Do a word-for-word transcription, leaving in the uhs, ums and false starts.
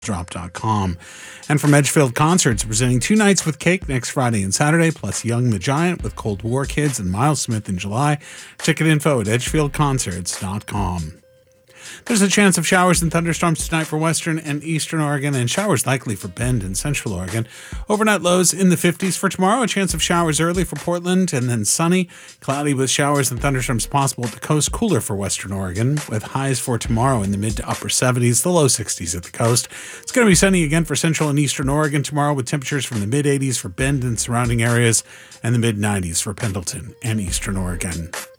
drop dot com. And from Edgefield Concerts, presenting two nights with cake next Friday and Saturday, plus Young the Giant with Cold War Kids and Miles Smith in July. Ticket info at edgefield concerts dot com. There's a chance of showers and thunderstorms tonight for western and eastern Oregon, and showers likely for Bend and central Oregon. Overnight lows in the fifties for tomorrow. A chance of showers early for Portland, and then sunny. Cloudy with showers and thunderstorms possible at the coast. Cooler for western Oregon, with highs for tomorrow in the mid to upper seventies, the low sixties at the coast. It's going to be sunny again for central and eastern Oregon tomorrow, with temperatures from the mid eighties for Bend and surrounding areas, and the mid nineties for Pendleton and eastern Oregon.